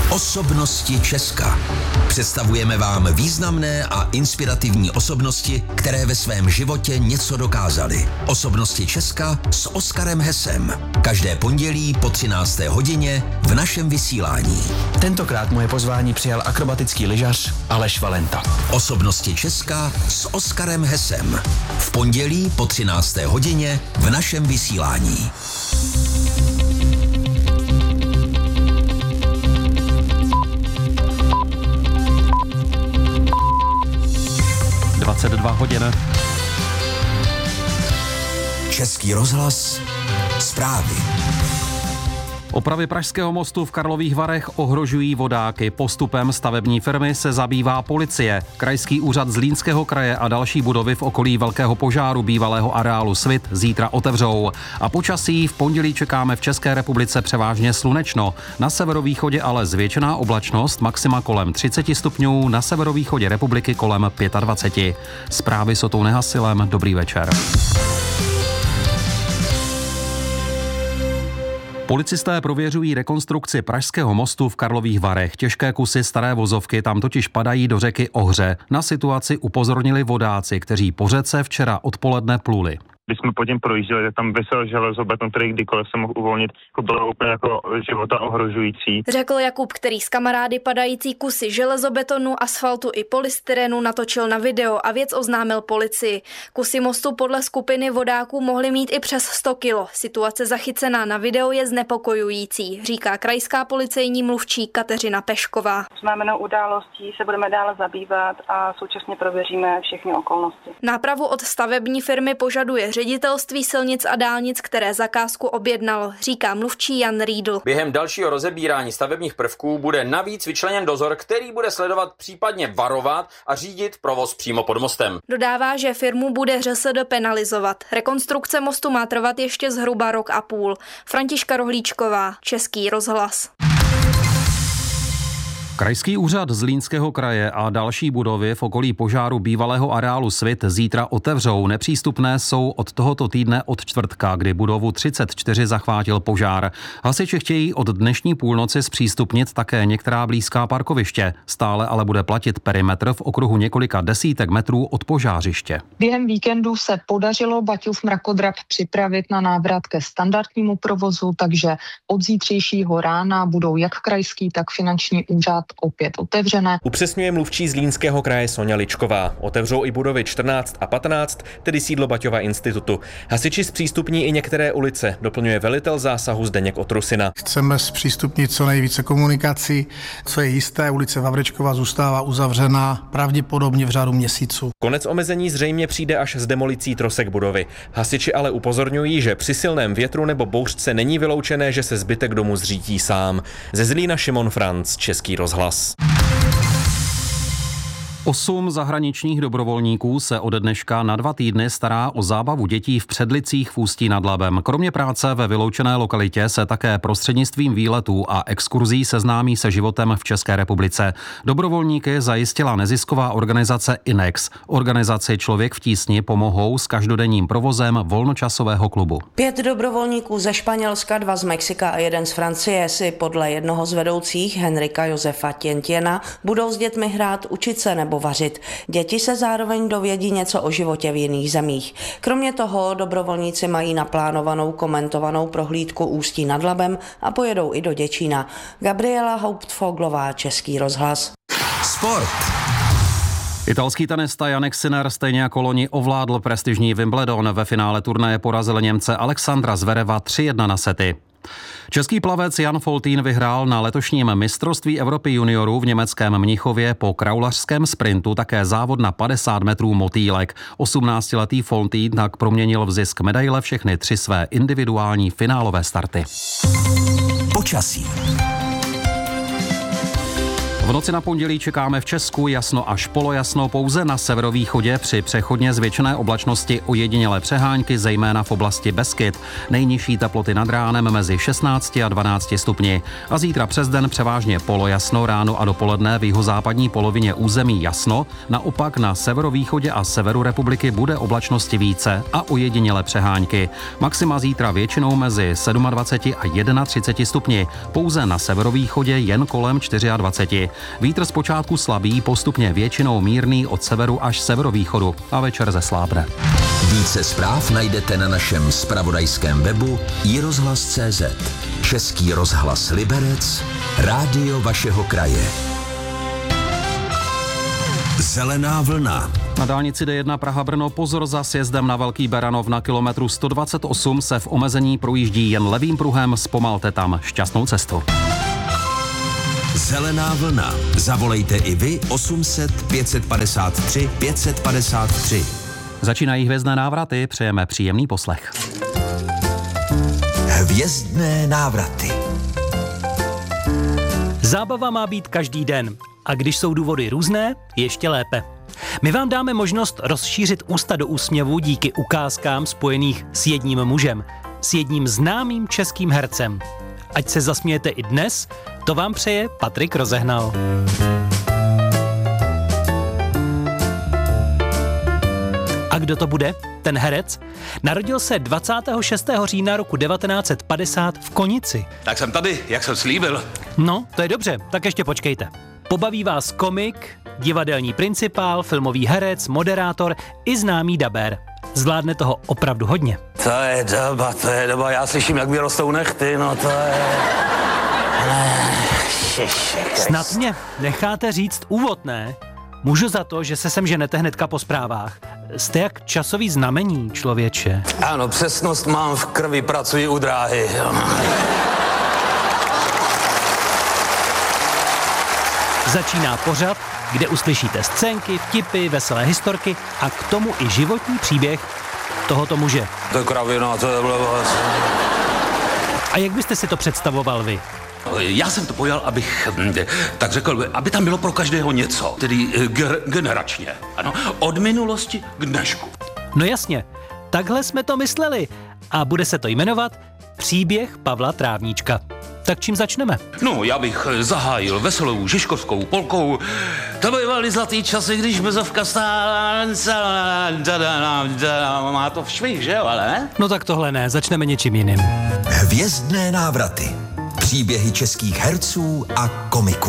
Osobnosti Česka. Představujeme vám významné a inspirativní osobnosti, které ve svém životě něco dokázaly. Osobnosti Česka s Oskarem Hesem. Každé pondělí po 13. hodině v našem vysílání. Tentokrát moje pozvání přijal akrobatický lyžař Aleš Valenta. Osobnosti Česka s Oskarem Hesem. V pondělí po 13. hodině v našem vysílání. hodin. Český rozhlas, zprávy. Opravy Pražského mostu v Karlových Varech ohrožují vodáky. Postupem stavební firmy se zabývá policie. Krajský úřad Zlínského kraje a další budovy v okolí velkého požáru bývalého areálu Svit zítra otevřou. A počasí v pondělí čekáme v České republice převážně slunečno. Na severovýchodě ale zvětšená oblačnost, maxima kolem 30 stupňů, na severovýchodě republiky kolem 25. Zprávy s Otou Nehasilem, dobrý večer. Policisté prověřují rekonstrukci Pražského mostu v Karlových Varech. Těžké kusy staré vozovky tam totiž padají do řeky Ohře. Na situaci upozornili vodáci, kteří po řece včera odpoledne pluli. Když jsme po něm projížděli, tak tam visel železobeton, který kdykoliv se mohl uvolnit, to bylo úplně jako života ohrožující. Řekl Jakub, který s kamarády padající kusy železobetonu, asfaltu i polystyrenu natočil na video a věc oznámil policii. Kusy mostu podle skupiny vodáků mohly mít i přes 100 kilo. Situace zachycená na videu je znepokojující, říká krajská policejní mluvčí Kateřina Pešková. Oznámenou událostí se budeme dále zabývat a současně prověříme všechny okolnosti. Nápravu od stavební firmy požaduje Ředitelství silnic a dálnic, které zakázku objednalo, říká mluvčí Jan Riedl. Během dalšího rozebírání stavebních prvků bude navíc vyčleněn dozor, který bude sledovat, případně varovat a řídit provoz přímo pod mostem. Dodává, že firmu bude ŘSD penalizovat. Rekonstrukce mostu má trvat ještě zhruba rok a půl. Františka Rohlíčková, Český rozhlas. Krajský úřad Zlínského kraje a další budovy v okolí požáru bývalého areálu Svit zítra otevřou. Nepřístupné jsou od tohoto týdne od čtvrtka, kdy budovu 34 zachvátil požár. Hasiči chtějí od dnešní půlnoci zpřístupnit také některá blízká parkoviště. Stále ale bude platit perimetr v okruhu několika desítek metrů od požářiště. Během víkendu se podařilo Baťův mrakodrap připravit na návrat ke standardnímu provozu, takže od zítřejšího rána budou jak krajský, tak finanční úřad opět otevřené. Upřesňuje mluvčí Zlínského kraje Soňa Ličková. Otevřou i budovy 14 a 15, tedy sídlo Baťova institutu. Hasiči zpřístupní i některé ulice, doplňuje velitel zásahu Zdeněk Otrusina. Chceme zpřístupnit co nejvíce komunikací. Co je jisté, ulice Vavrečkova zůstává uzavřená pravděpodobně v řádu měsíců. Konec omezení zřejmě přijde až s demolicí trosek budovy. Hasiči ale upozorňují, že při silném větru nebo bouřce není vyloučené, že se zbytek domu zřítí sám. Ze Zlína Šimon Franc, Český rozhlas. 8 zahraničních dobrovolníků se ode dneška na 2 týdny stará o zábavu dětí v Předlicích v Ústí nad Labem. Kromě práce ve vyloučené lokalitě se také prostřednictvím výletů a exkurzí seznámí se životem v České republice. Dobrovolníky zajistila nezisková organizace INEX. Organizaci Člověk v tísni pomohou s každodenním provozem volnočasového klubu. 5 dobrovolníků ze Španělska, 2 z Mexika a 1 z Francie si podle jednoho z vedoucích Henrika Josefa Tientiena budou s dětmi hrát, učit se nebo vařit. Děti se zároveň dovědí něco o životě v jiných zemích. Kromě toho dobrovolníci mají naplánovanou komentovanou prohlídku Ústí nad Labem a pojedou i do Děčína. Gabriela Hauptfoglová, Český rozhlas. Sport. Italský tenista Jannik Sinner stejně jako loni ovládl prestižní Wimbledon. Ve finále turnaje porazil Němce Alexandra Zvereva 3-1 na sety. Český plavec Jan Foltín vyhrál na letošním mistrovství Evropy juniorů v německém Mnichově po kraulařském sprintu také závod na 50 metrů motýlek. 18letý Foltín tak proměnil v zisk medaile všechny 3 své individuální finálové starty. Počasí. V noci na pondělí čekáme v Česku jasno až polojasno, pouze na severovýchodě při přechodně zvětšené oblačnosti ojedinělé přehánky, zejména v oblasti Beskyd. Nejnižší teploty nad ránem mezi 16 a 12 stupni. A zítra přes den převážně polojasno, ráno a dopoledne v jihozápadní polovině území jasno, naopak na severovýchodě a severu republiky bude oblačnosti více a ojedinělé přehánky. Maxima zítra většinou mezi 27 a 31 stupni, pouze na severovýchodě jen kolem 24. Vítr zpočátku slabý, postupně většinou mírný od severu až severovýchodu a večer zeslábne. Více zpráv najdete na našem zpravodajském webu iRozhlas.cz. Český rozhlas Liberec, rádio vašeho kraje. Zelená vlna. Na dálnici D1 Praha-Brno pozor za sjezdem na Velký Beranov na kilometru 128 se v omezení projíždí jen levým pruhem, zpomalte tam, šťastnou cestu. Zelená vlna. Zavolejte i vy 800 553 553. Začínají hvězdné návraty, přejeme příjemný poslech. Hvězdné návraty. Zábava má být každý den. A když jsou důvody různé, ještě lépe. My vám dáme možnost rozšířit ústa do úsměvu díky ukázkám spojených s jedním mužem, s jedním známým českým hercem. Ať se zasmějete i dnes, to vám přeje Patrik Rozehnal. A kdo to bude? Ten herec? Narodil se 26. října roku 1950 v Konici. Tak jsem tady, jak jsem slíbil. No, to je dobře, tak ještě počkejte. Pobaví vás komik, divadelní principál, filmový herec, moderátor i známý dabér. Zvládne toho opravdu hodně. To je doba, já slyším, jak mi rostou nechty, no to je... Snad mě necháte říct úvod, ne? Můžu za to, že se sem ženete hnedka po zprávách. Jste jak časový znamení, člověče. Ano, přesnost mám v krvi, pracuji u dráhy. Začíná pořad, kde uslyšíte scénky, vtipy, veselé historky a k tomu i životní příběh tohoto muže. To je kravina, to je blbost. A jak byste si to představoval vy? Já jsem to pojal, abych tak řekl, aby tam bylo pro každého něco, tedy generačně, ano, od minulosti k dnešku. No jasně, takhle jsme to mysleli a bude se to jmenovat Příběh Pavla Trávníčka. Tak čím začneme? No, já bych zahájil veselou žižkovskou polkou. To bývaly zlatý časy, když bezovka stála... Má to všvih, že jo, ale ne? No tak tohle ne, začneme něčím jiným. Hvězdné návraty. Příběhy českých herců a komiků.